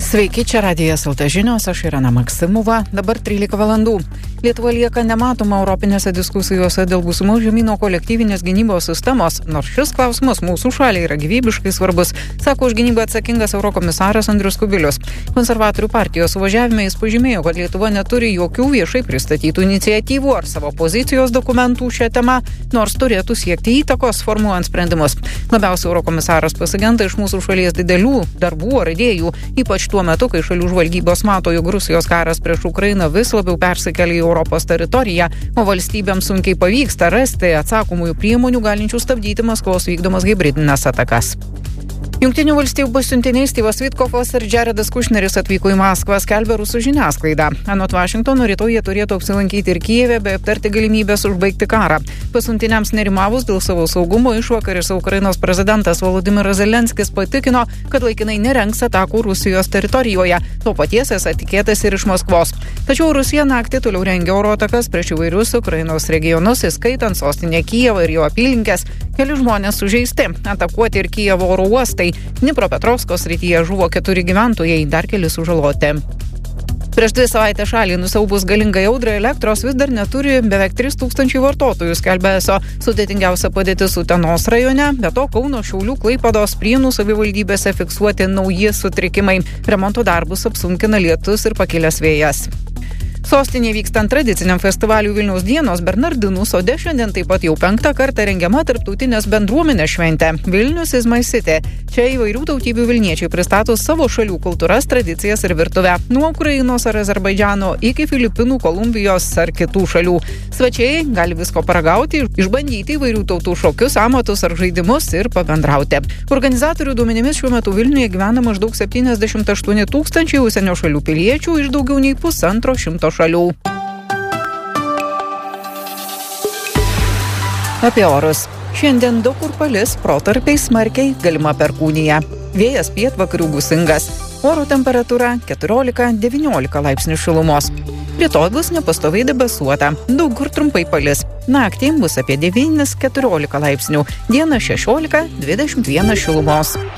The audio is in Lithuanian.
Sveiki, čia Radijas LT žinios, aš Irena Maksimova, dabar 13 valandų. Lietuva lieka nematoma europinėse diskusijose dėl būsimų žemyno kolektyvinės gynybos sistemos, nors šis klausimas mūsų šaliai yra gyvybiškai svarbus, sako už gynybą atsakingas eurokomisaras Andrius Kubilius. Konservatorių partijos suvažiavime jis pažymėjo, kad Lietuva neturi jokių viešai pristatytų iniciatyvų ar savo pozicijos dokumentų šią temą, nors turėtų siekti įtakos formuojant sprendimus. Labiausiai eurokomisaras pasigenda iš mūsų šalies didelių darbų ar idėjų, ypač tuo metu, kai šalių žvalgybos mato, jog Rusijos karas prieš Ukrainą vis labiau persikelia į Europos teritoriją, o valstybėms sunkiai pavyksta rasti atsakomųjų priemonių galinčių stabdyti Maskvos vykdomas hibridines atakas. Jungtinių valstijų pasiuntiniai Styvas Vitkofas ir Jaredas Kušneris atvyko į Maskvą, skelbia rusų žiniasklaida. Anot Vašingtono, rytoj jie turėtų apsilankyti ir Kijeve, bei aptarti galimybės užbaigti karą. Pasiuntiniams nerimavus dėl savo saugumo išvakarėse Ukrainos prezidentas Volodymyras Zelenskis patikino, kad laikinai nerengs atakų Rusijos teritorijoje. To paties esą tikėtasi ir iš Maskvos. Tačiau Rusija naktį toliau rengia oro atakas prieš įvairius Ukrainos regionus, įskaitant sostinę Kijevą ir jo apylinkes. Keli žmonės sužeisti. Atakuoti ir Kijevo oro uostai. Dnipropetrovsko srityje žuvo 4 gyventojai, dar keli sužaloti. Prieš 2 savaitės šalį nusiaubus galingai audrai elektros vis dar neturi beveik 3000 vartotojų, skelbia ESO. Sudėtingiausia padėtis Utenos rajone, be to Kauno, Šiaulių, Klaipėdos, Prienų savivaldybėse fiksuoti nauji sutrikimai. Remonto darbus apsunkina lietus ir pakilęs vėjas. Sostinėje vykstant tradiciniam festivaliui Vilniaus dienos Bernardinų sode šiandien taip pat jau 5. kartą rengiama tarptautinės bendruomenės šventė Vilnius is my city. Čia įvairių tautybių vilniečiai pristato savo šalių kultūras, tradicijas ir virtuvę. Nuo Ukrainos ar Azerbaidžano iki Filipinų, Kolumbijos ar kitų šalių. Svečiai gali visko paragauti, išbandyti įvairių tautų šokius, amatus ar žaidimus ir pabendrauti. Organizatorių duomenimis šiuo metu Vilniuje gyvena maždaug 78 000 užsienio šalių piliečių iš daugiau nei 150 šalių. Apie orus. Šiandien daug kur palis, protarpiais smarkiai, galima perkūnija. Vėjas pietvakarių gūsingas. Oro temperatūra 14-19 laipsnių šilumos. Rytoj bus nepastoviai debesuota. Daug kur trumpai palis. Naktį bus apie 9-14 laipsnių. Dieną 16-21 šilumos.